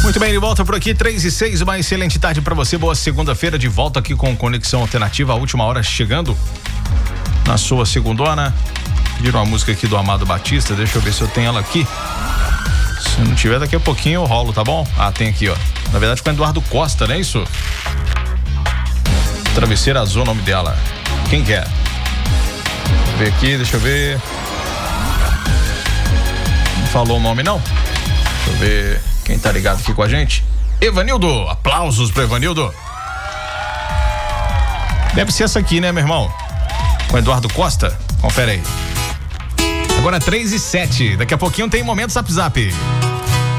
Muito bem, de volta por aqui, 3:06, uma excelente tarde pra você, boa segunda-feira, de volta aqui com Conexão Alternativa, a última hora chegando na sua segundona. Pediram uma música aqui do Amado Batista, deixa eu ver se eu tenho ela aqui. Se não tiver, daqui a pouquinho eu rolo, tá bom? Ah, tem aqui, ó. Na verdade com o Eduardo Costa, não é isso? Travesseira Azul, o nome dela. Quem quer? Deixa eu ver aqui, deixa eu ver. Não falou o nome, não? Deixa eu ver quem tá ligado aqui com a gente. Evanildo, aplausos pro Evanildo. Deve ser essa aqui, né, meu irmão? Com Eduardo Costa, confere aí. Agora 3:07, daqui a pouquinho tem Momento Zap Zap.